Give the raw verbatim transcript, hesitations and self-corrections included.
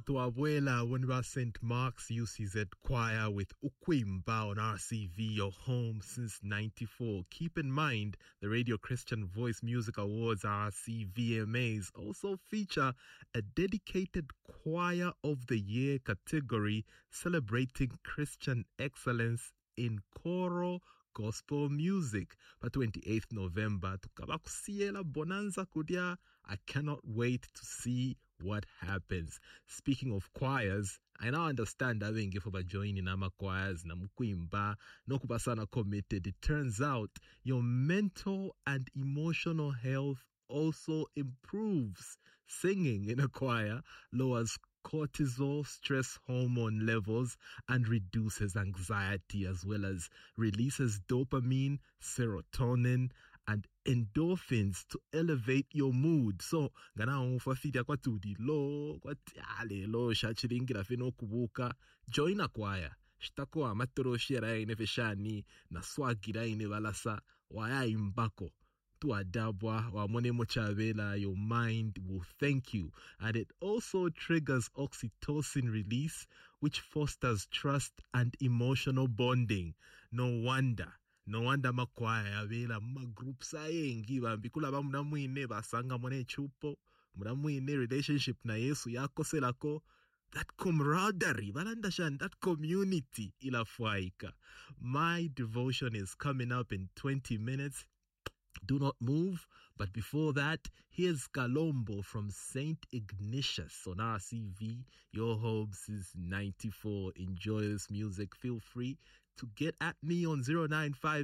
Tuabuela Wunwa Saint Mark's U C Z Choir with Ukwimba on R C V, your home since ninety-four. Keep in mind, the Radio Christian Voice Music Awards R C V M As also feature a dedicated Choir of the Year category celebrating Christian excellence in choral gospel music. Pa twenty-eighth November, tukaba kusiela bonanza kudia. I cannot wait to see what happens. Speaking of choirs, I now understand abengi for joining ama choirs na mukwimba no kubasana committed. It turns out your mental and emotional health also improves. Singing in a choir lowers cortisol, stress hormone levels, and reduces anxiety, as well as releases dopamine, serotonin, and endorphins to elevate your mood. So, gana umfafiti kwa tudi lo, kwa tiale lo, shachiringira fino kubuka, join a choir. Shtako amatoro shira ine feshani, na swagira ine valasa, waya imbako. Adabwa wa monemo chavela, your mind will thank you. And it also triggers oxytocin release, which fosters trust and emotional bonding. No wonder no wonder makwaya avela ma groups ayengi bambikula ba munamwine basanga mone chupo munamwine relationship na Yesu yako selako. That camaraderie, balandashan, that community ilafuaika. My devotion is coming up in twenty minutes. Do not move. But before that, here's Kalombo from Saint Ignatius on R C V. Your home since ninety-four. Enjoy this music. Feel free to get at me on zero nine five